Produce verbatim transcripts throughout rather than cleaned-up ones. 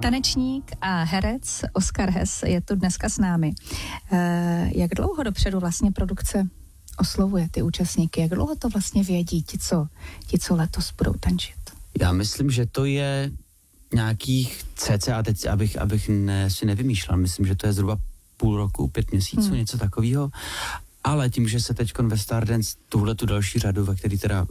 Tanečník a herec Oskar Hess je tu dneska s námi. E, jak dlouho dopředu vlastně produkce oslovuje ty účastníky? Jak dlouho to vlastně vědí ti, co, ti, co letos budou tančit? Já myslím, že to je nějakých cca, teď abych, abych ne, si nevymýšlel, myslím, že to je zhruba půl roku, pět měsíců, hmm. něco takového. Ale tím, že se teď ve Stardance tuhle tu další řadu, ve který teda uh,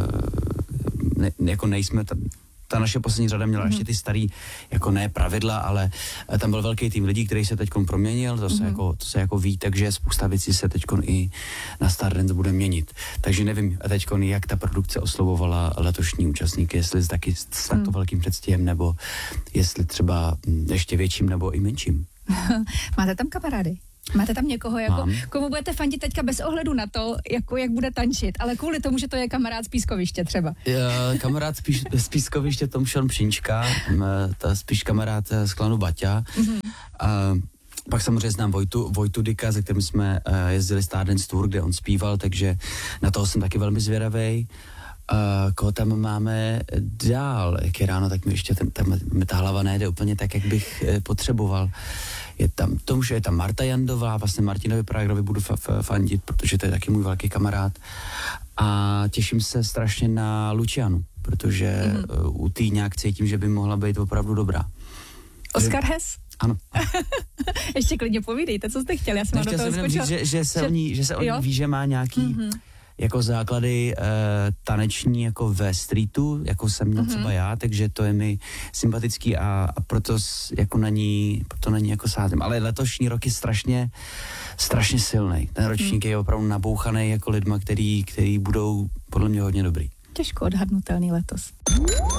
ne, jako nejsme, ta, ta naše poslední řada měla mm-hmm. ještě ty starý, jako ne pravidla, ale uh, tam byl velký tým lidí, který se teď proměnil, to se, mm-hmm. jako, to se jako ví, takže spousta věcí se teď i na Stardance bude měnit. Takže nevím teď, jak ta produkce oslovovala letošní účastníky, jestli taky s, s takto mm. velkým předstihem, nebo jestli třeba ještě větším, nebo i menším. Máte tam kamarády? Máte tam někoho, jako, Mám. komu budete fandit teďka bez ohledu na to, jako, jak bude tančit, ale kvůli tomu, že to je kamarád z pískoviště třeba? Je, kamarád spíš, z pískoviště Tom Sean Přinčka, ta spíš kamarád z klanu Baťa. Mm-hmm. A pak samozřejmě znám Vojtu, Vojtu Dika, se kterým jsme uh, jezdili Stardance Tour, kde on zpíval, takže na toho jsem taky velmi zvědavej. Uh, koho tam máme dál, jak je ráno, tak mi ještě ten, ten, ta hlava nejde úplně tak, jak bych eh, potřeboval. Je tam, tomu, že je tam Marta Jandová, vlastně Martinovi Pragerovi budu fa- fa- fandit, protože to je taky můj velký kamarád. A těším se strašně na Lucianu, protože mm-hmm. uh, u té nějak cítím, že by mohla být opravdu dobrá. Oskar Hess? Ano. Ještě klidně povídejte, co jste chtěli, já jsem vám do toho skočila. Že, že se o ní, že se o ní ví, že má nějaký mm-hmm. jako základy uh, taneční jako ve streetu, jako jsem měl mm-hmm. třeba já, takže to je mi sympatický a, a proto s, jako na ní, proto na ní jako sázím. Ale letošní rok je strašně, strašně silný. Ten ročník mm. je opravdu nabouchaný jako lidma, který, který budou podle mě hodně dobrý. Těžko odhadnutelný letos.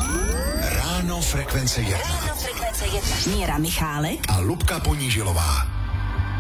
Ráno Frekvence jedna. Ráno Frekvence jedna. Míra Michálek a Lubka Ponížilová.